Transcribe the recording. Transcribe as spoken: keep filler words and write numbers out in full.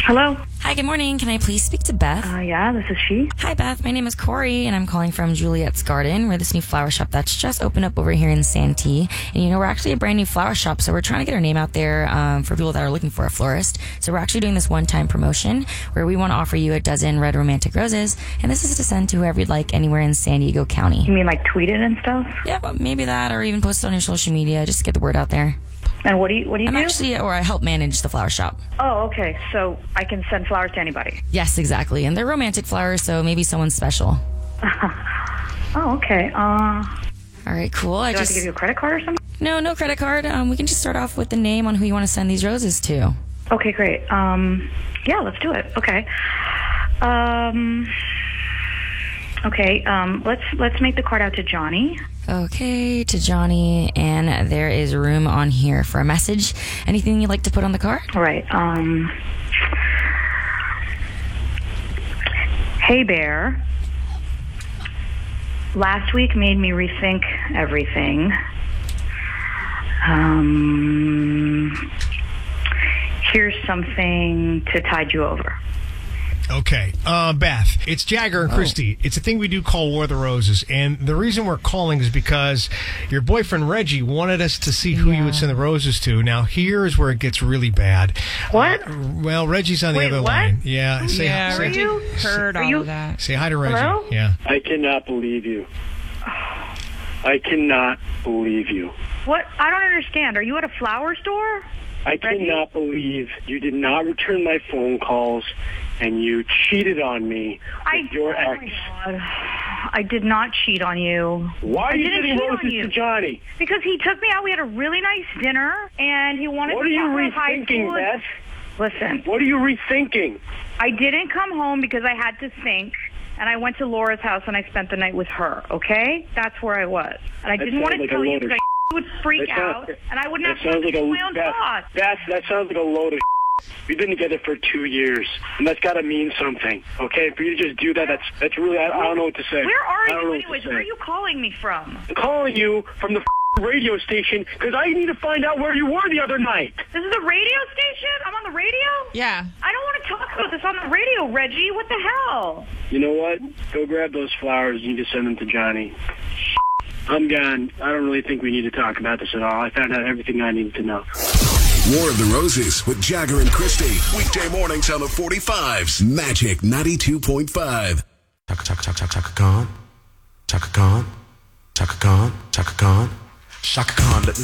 Hello? Hi, good morning. Can I please speak to Beth? Uh, yeah, this is she. Hi, Beth. My name is Corey, and I'm calling from Juliet's Garden. We're this new flower shop that's just opened up over here in Santee. And, you know, we're actually a brand new flower shop, so we're trying to get our name out there um, for people that are looking for a florist. So we're actually doing this one-time promotion where we want to offer you a dozen red romantic roses, and this is to send to whoever you'd like anywhere in San Diego County. You mean like tweet it and stuff? Yeah, well, maybe that, or even post it on your social media, just to get the word out there. And what do you what do you I'm do? actually, or I help manage the flower shop. Oh, okay. So I can send flowers to anybody. Yes, exactly. And they're romantic flowers, so maybe someone special. Oh, okay. Uh, All right, cool. I do I just have to give you a credit card or something? No, no credit card. Um, we can just start off with the name on who you want to send these roses to. Okay, great. Um, yeah, let's do it. Okay. Um, okay. Um, let's let's make the card out to Johnny. Okay, to Johnny, and there is room on here for a message. Anything you'd like to put on the card? All right. Um, hey, Bear. Last week made me rethink everything. Um, here's something to tide you over. Okay. Uh, Beth, it's Jagger and Christy. It's a thing we do called War of the Roses. And the reason we're calling is because your boyfriend Reggie wanted us to see who Yeah. you would send the roses to. Now, here's where it gets really bad. What? Uh, well, Reggie's on the Wait, other what? line. Yeah. Say, Yeah, say, Reggie you? heard Are all you- of that. say hi to Reggie. Hello? Yeah. I cannot believe you. I cannot believe you. What? I don't understand. Are you at a flower store? I Reggie? cannot believe you did not return my phone calls and you cheated on me I, with your oh ex. my God. I did not cheat on you. Why I are you didn't sending cheat on roses you. to Johnny? Because he took me out. We had a really nice dinner, and he wanted What to are you talk about high rethinking, school. Beth? Listen, What are you rethinking? I didn't come home because I had to think, and I went to Laura's house and I spent the night with her, okay? That's where I was. And I That didn't want sounds to like a tell you load of because I would freak That out, sounds- and I wouldn't That have time sounds to like do a my own Beth, thoughts. Beth, that sounds like a load of We've been together for two years, and that's got to mean something, okay? For you to just do that, that's that's really, I, I don't know what to say. Where I are don't know you what anyways? to Where are say. you calling me from? I'm calling you from the radio station because I need to find out where you were the other night. This is a radio station? I'm on the radio? Yeah. I don't want to talk about this on the radio, Reggie. What the hell? You know what? Go grab those flowers. You need to send them to Johnny. I'm gone. I don't really think we need to talk about this at all. I found out everything I needed to know. War of the Roses with Jagger and Christy. Weekday mornings on the forty-fives. Magic ninety-two point five. Chaka chaka chaka chaka chaka Khan. Chaka Khan. Chaka Khan. Chaka Khan. Shaka Khan. Let me